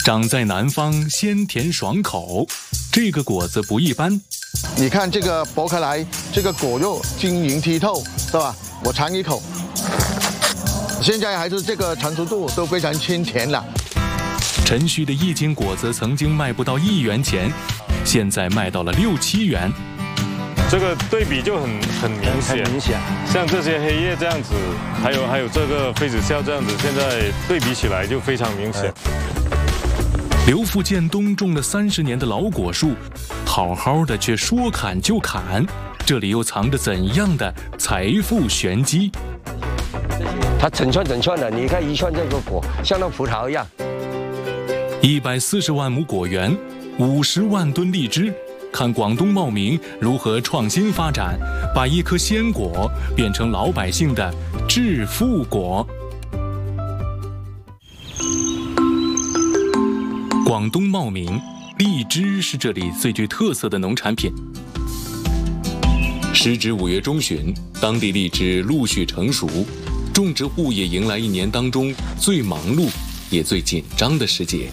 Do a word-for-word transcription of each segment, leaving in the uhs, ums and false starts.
长在南方，鲜甜爽口，这个果子不一般。 你看这个剥开来，这个果肉晶莹剔透，是吧？我尝一口，现在还是这个成熟度都非常清甜了。 陈旭的一斤果子曾经卖不到一元钱，现在卖到了六七元。 这个对比就很很明显， 很明显。 像这些黑叶这样子，还有还有这个妃子笑这样子，现在对比起来就非常明显。 刘富建东种了三十年的老果树，好好的却说砍就砍，这里又藏着怎样的财富玄机？ 它整串整串的，你看一串这个果，像那葡萄一样。 一百四十万亩果园，五十万吨荔枝。看广东茂名如何创新发展，把一颗鲜果变成老百姓的致富果。广东茂名，荔枝是这里最具特色的农产品。时值五月中旬，当地荔枝陆续成熟，种植户也迎来一年当中最忙碌也最紧张的时节。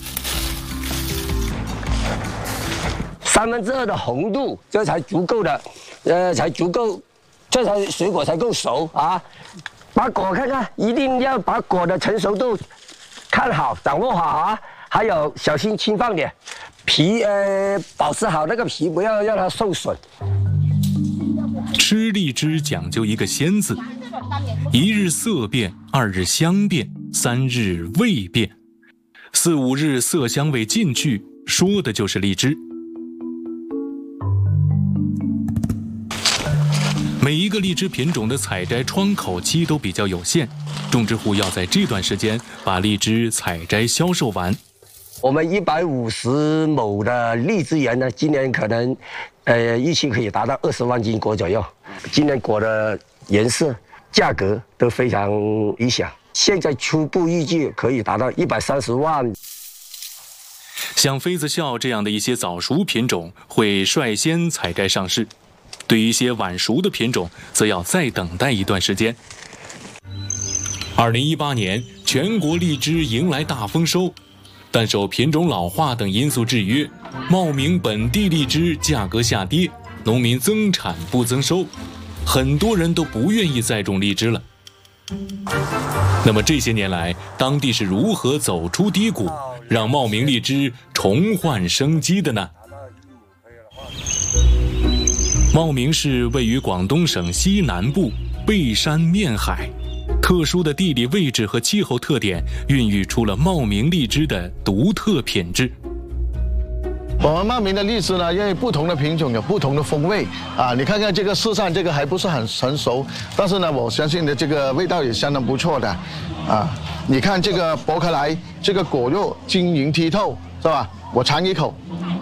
三分之二的红度，这才足够的，呃，才足够，这才水果才够熟啊！把果看看，一定要把果的成熟度看好、掌握好啊！还有小心轻放点，皮呃保持好那个皮，不要让它受损。 吃荔枝讲究一个鲜字，一日色变，二日香变，三日味变，四五日色香味尽去，说的就是荔枝。每一个荔枝品种的采摘窗口期都比较有限，种植户要在这段时间把荔枝采摘销售完。 我们一百五十亩的荔枝园呢，今年可能，呃，预期可以达到二十万斤果左右。今年果的颜色、价格都非常理想，现在初步预计可以达到一百三十万。 像妃子笑这样的一些早熟品种会率先采摘上市。对于一些晚熟的品种，则要再等待一段时间。二零一八年，全国荔枝迎来大丰收，但受品种老化等因素制约，茂名本地荔枝价格下跌，农民增产不增收，很多人都不愿意再种荔枝了。那么这些年来，当地是如何走出低谷，让茂名荔枝重焕生机的呢？茂名市位于广东省西南部，背山面海，特殊的地理位置和气候特点孕育出了茂名荔枝的独特品质。 我们茂名的荔枝呢，因为不同的品种有不同的风味啊。你看看这个市上这个还不是很成熟，但是呢，我相信的这个味道也相当不错的啊。你看这个剥开来，这个果肉晶莹剔透，是吧？我尝一口。